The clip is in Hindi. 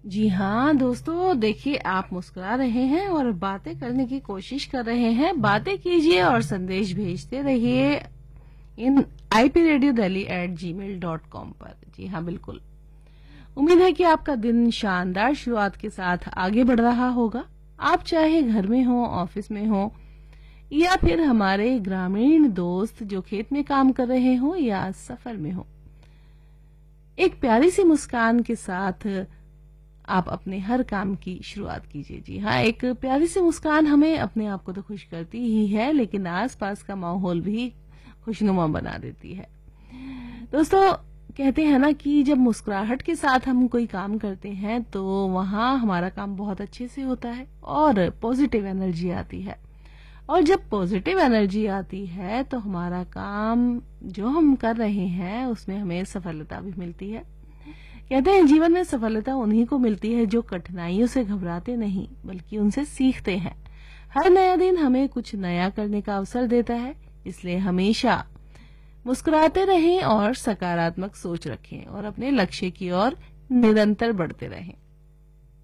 जी हाँ दोस्तों, देखिए आप मुस्कुरा रहे हैं और बातें करने की कोशिश कर रहे हैं। बातें कीजिए और संदेश भेजते रहिए इन ipradiodelhi@gmail.com पर। जी हाँ, बिल्कुल। उम्मीद है कि आपका दिन शानदार शुरुआत के साथ आगे बढ़ रहा होगा। आप चाहे घर में हो, ऑफिस में हो या फिर हमारे ग्रामीण दोस्त जो खेत में काम कर रहे हो या सफर में हो, एक प्यारी सी मुस्कान के साथ आप अपने हर काम की शुरुआत कीजिए। जी हाँ, एक प्यारी सी मुस्कान हमें अपने आप को तो खुश करती ही है, लेकिन आसपास का माहौल भी खुशनुमा बना देती है। दोस्तों, कहते हैं ना कि जब मुस्कुराहट के साथ हम कोई काम करते हैं तो वहां हमारा काम बहुत अच्छे से होता है और पॉजिटिव एनर्जी आती है। और जब पॉजिटिव एनर्जी आती है तो हमारा काम जो हम कर रहे हैं उसमें हमें सफलता भी मिलती है। कहते हैं जीवन में सफलता उन्हीं को मिलती है जो कठिनाइयों से घबराते नहीं बल्कि उनसे सीखते हैं। हर नया दिन हमें कुछ नया करने का अवसर देता है, इसलिए हमेशा मुस्कुराते रहें और सकारात्मक सोच रखें और अपने लक्ष्य की ओर निरंतर बढ़ते रहें।